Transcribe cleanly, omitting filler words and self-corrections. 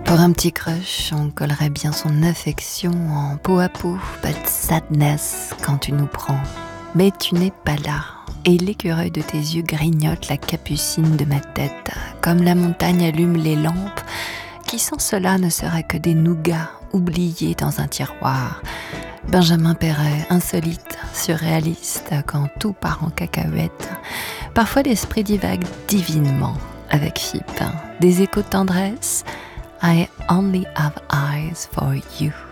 Pour un petit crush, on collerait bien son affection en peau à peau, but sadness quand tu nous prends. Mais tu n'es pas là, et l'écureuil de tes yeux grignote la capucine de ma tête, comme la montagne allume les lampes, qui sans cela ne seraient que des nougats oubliés dans un tiroir. Benjamin Perret, insolite, surréaliste, quand tout part en cacahuète. Parfois l'esprit divague divinement avec Phippe, des échos de tendresse. I only have eyes for you.